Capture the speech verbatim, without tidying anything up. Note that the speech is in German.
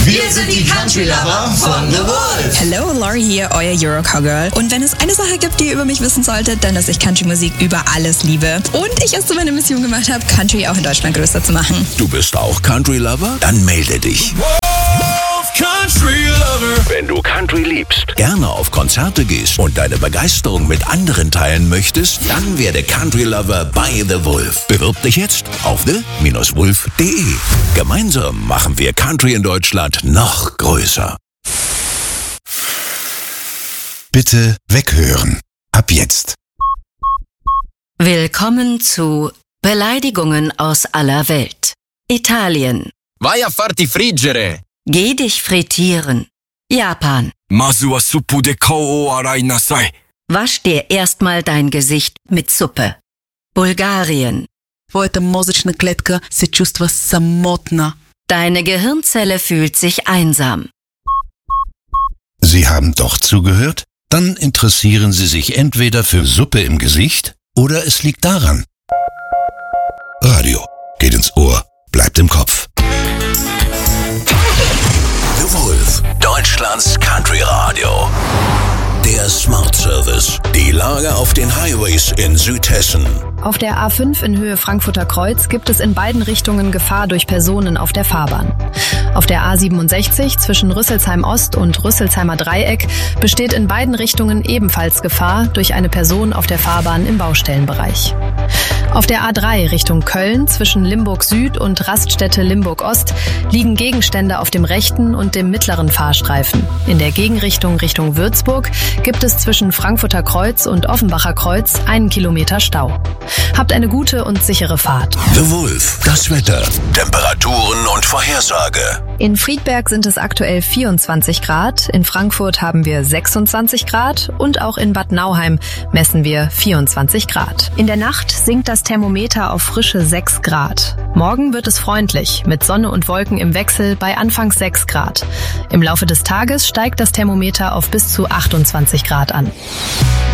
Wir sind die Country Lover von The Wolf. Hello, Laurie hier, euer Eurocowgirl. Und wenn es eine Sache gibt, die ihr über mich wissen solltet, dann, dass ich Country-Musik über alles liebe. Und ich es zu meiner Mission gemacht habe, Country auch in Deutschland größer zu machen. Du bist auch Country Lover? Dann melde dich. Wolf Country Lover. Wenn du Country liebst, gerne auf Konzerte gehst und deine Begeisterung mit anderen teilen möchtest, dann werde Country Lover bei The Wolf. Bewirb dich jetzt auf the Bindestrich wolf punkt de. Gemeinsam machen wir Country in Deutschland noch größer. Bitte weghören. Ab jetzt. Willkommen zu Beleidigungen aus aller Welt. Italien. Vai a farti friggere. Geh dich frittieren. Japan. Mazu wa suppu de kao o arai nasai. Wasch dir erstmal dein Gesicht mit Suppe. Bulgarien. Твоята мозъчна клетка се чувства самотна. Deine Gehirnzelle fühlt sich einsam. Sie haben doch zugehört? Dann interessieren Sie sich entweder für Suppe im Gesicht oder es liegt daran. Radio geht ins Ohr, bleibt im Kopf. The Wolf, Deutschlands Country Radio. Der Smart Service. Die Lage auf den Highways in Südhessen. Auf der A fünf in Höhe Frankfurter Kreuz gibt es in beiden Richtungen Gefahr durch Personen auf der Fahrbahn. Auf der A siebenundsechzig zwischen Rüsselsheim Ost und Rüsselsheimer Dreieck besteht in beiden Richtungen ebenfalls Gefahr durch eine Person auf der Fahrbahn im Baustellenbereich. Auf der A drei Richtung Köln zwischen Limburg Süd und Raststätte Limburg Ost liegen Gegenstände auf dem rechten und dem mittleren Fahrstreifen. In der Gegenrichtung Richtung Würzburg gibt es zwischen Frankfurter Kreuz und Offenbacher Kreuz einen Kilometer Stau. Habt eine gute und sichere Fahrt. The Wolf, das Wetter, Temperaturen und Vorhersage. In Friedberg sind es aktuell vierundzwanzig Grad, in Frankfurt haben wir sechsundzwanzig Grad und auch in Bad Nauheim messen wir vierundzwanzig Grad. In der Nacht sinkt das Thermometer auf frische sechs Grad. Morgen wird es freundlich, mit Sonne und Wolken im Wechsel bei anfangs sechs Grad. Im Laufe des Tages steigt das Thermometer auf bis zu achtundzwanzig Grad an.